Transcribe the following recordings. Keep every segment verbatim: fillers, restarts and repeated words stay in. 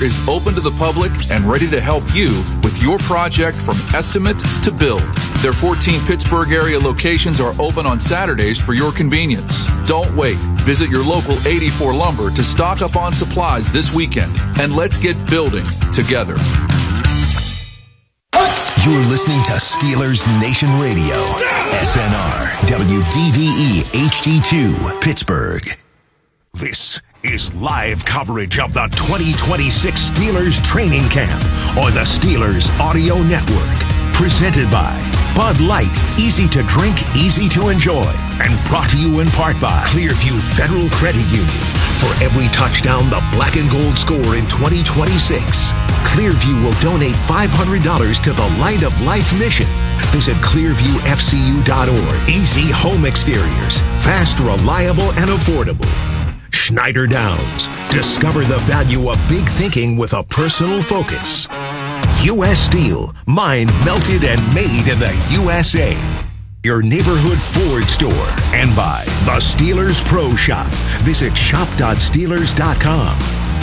is open to the public and ready to help you with your project from estimate to build. Their fourteen Pittsburgh area locations are open on Saturdays for your convenience. Don't wait. Visit your local eighty-four Lumber to stock up on supplies this weekend. And let's get building together. You're listening to Steelers Nation Radio. S N R, W D V E H D two, Pittsburgh. This is live coverage of the twenty twenty-six Steelers training camp on the Steelers Audio Network. Presented by Bud Light, easy to drink, easy to enjoy. And brought to you in part by Clearview Federal Credit Union. For every touchdown the black and gold score in twenty twenty-six, Clearview will donate five hundred dollars to the Light of Life mission. Visit clearview f c u dot org. Easy home exteriors. Fast, reliable, and affordable. Schneider Downs. Discover the value of big thinking with a personal focus. U S Steel. Mined, melted, and made in the U S A. Your neighborhood Ford store. And by the Steelers Pro Shop. Visit shop dot steelers dot com.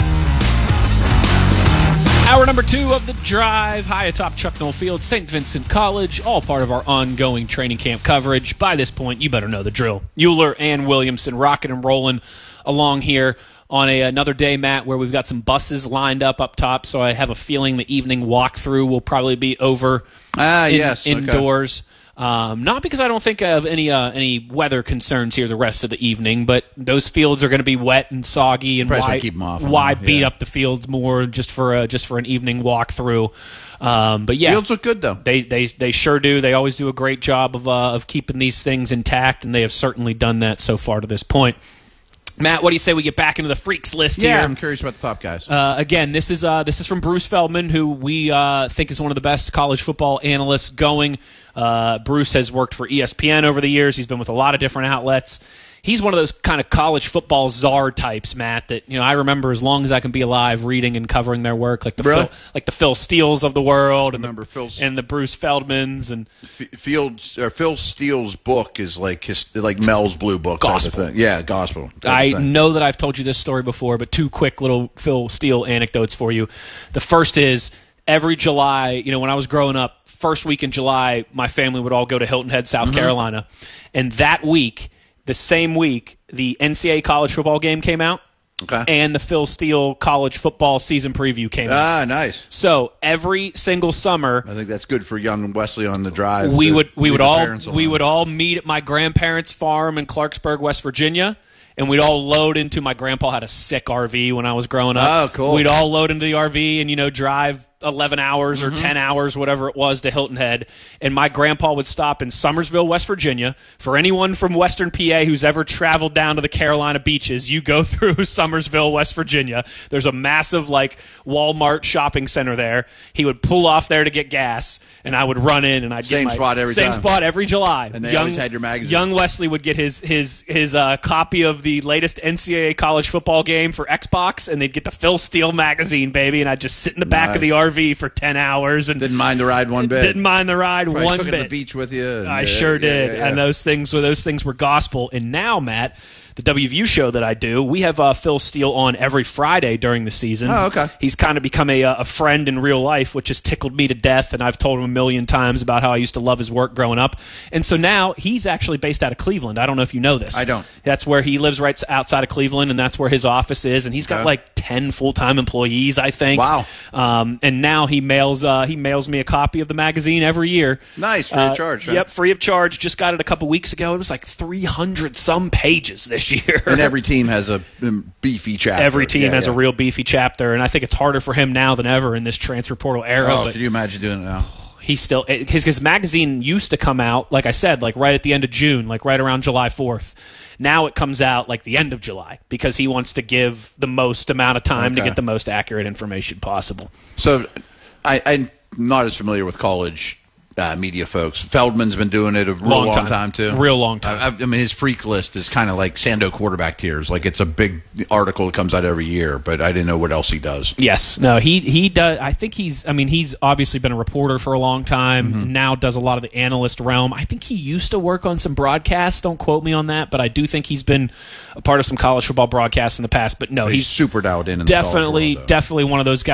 Hour number two of the drive, high atop Chuck Noll Field, Saint Vincent College, all part of our ongoing training camp coverage. By this point, you better know the drill. Euler and Williamson rocking and rolling along here on a, another day, Matt, where we've got some buses lined up up top, so I have a feeling the evening walkthrough will probably be over ah, in, yes, indoors. Okay. Um, not because I don't think I have any uh, any weather concerns here the rest of the evening, but those fields are going to be wet and soggy, and why, keep them off why them, beat yeah. up the fields more just for a, just for an evening walkthrough? Um, but yeah, fields look good though. They they they sure do. They always do a great job of uh, of keeping these things intact, and they have certainly done that so far to this point. Matt, what do you say we get back into the freaks list yeah, here? Yeah, I'm curious about the top guys. Uh, again, this is uh, this is from Bruce Feldman, who we uh, think is one of the best college football analysts going. Uh, Bruce has worked for E S P N over the years. He's been with a lot of different outlets. He's one of those kind of college football czar types, Matt, that you know I remember as long as I can be alive reading and covering their work, like the really? Phil, like the Phil Steele's of the world, and remember the, Phil's, and the Bruce Feldmans, and F- Fields or Phil Steele's book is like his like Mel's Blue Book gospel. Type of thing. Yeah, gospel. I know that I've told you this story before, but two quick little Phil Steele anecdotes for you. The first is every July, you know, when I was growing up, first week in July, my family would all go to Hilton Head, South mm-hmm. Carolina, and that week. The same week, the N C double A college football game came out, okay. and the Phil Steele college football season preview came ah, out. Ah, nice. So every single summer, I think that's good for young Wesley on the drive. We would we would all we alone. would all meet at my grandparents' farm in Clarksburg, West Virginia. And we'd all load into, my grandpa had a sick R V when I was growing up. Oh, cool. We'd all load into the R V and, you know, drive eleven hours or mm-hmm. ten hours, whatever it was, to Hilton Head. And my grandpa would stop in Summersville, West Virginia. For anyone from Western P A who's ever traveled down to the Carolina beaches, you go through Summersville, West Virginia. There's a massive, like, Walmart shopping center there. He would pull off there to get gas, and I would run in, and I'd same get my spot every same time. spot every July. And they young, always had your magazine. Young Wesley would get his his his uh, copy of the latest N C double A college football game for Xbox, and they'd get the Phil Steele magazine, baby, and I'd just sit in the back nice. of the R V for ten hours and didn't mind the ride one bit. Didn't mind the ride Probably one took bit. It to the beach with you. And, I uh, sure yeah, did, yeah, yeah. and those things were those things were gospel. And now, Matt, the W V U show that I do, we have uh, Phil Steele on every Friday during the season. Oh, okay. He's kind of become a, a friend in real life, which has tickled me to death, and I've told him a million times about how I used to love his work growing up. And so now he's actually based out of Cleveland. I don't know if you know this. I don't. That's where he lives, right outside of Cleveland, and that's where his office is. And he's got okay. like ten full-time employees, I think. Wow. Um, and now he mails uh, he mails me a copy of the magazine every year. Nice, free uh, of charge. Huh? Yep, free of charge. Just got it a couple weeks ago. It was like three hundred some pages this year. And every team has a beefy chapter. Every team yeah, has yeah. a real beefy chapter, and I think it's harder for him now than ever in this transfer portal era. Oh, but can you imagine doing it now? He still his his magazine used to come out, like I said, like right at the end of June, like right around July fourth. Now it comes out like the end of July because he wants to give the most amount of time okay. to get the most accurate information possible. So I, I'm not as familiar with college uh, media folks. Feldman's been doing it a real long, Long long time. time, too. Real long time. I, I mean, his freak list is kind of like Sando quarterback tiers. Like it's a big article that comes out every year, but I didn't know what else he does. Yes. No, he he does. I think he's, I mean, he's obviously been a reporter for a long time, Mm-hmm. now does a lot of the analyst realm. I think he used to work on some broadcasts. Don't quote me on that, but I do think he's been a part of some college football broadcasts in the past. But no, But he's, he's super dialed in. in the college definitely, world, though. definitely one of those guys.